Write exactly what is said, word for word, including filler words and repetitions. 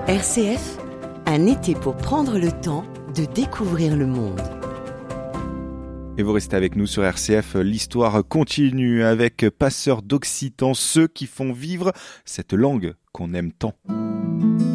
R C F, un été pour prendre le temps de découvrir le monde. Et vous restez avec nous sur R C F, l'histoire continue avec Passeurs d'Occitan, ceux qui font vivre cette langue qu'on aime tant.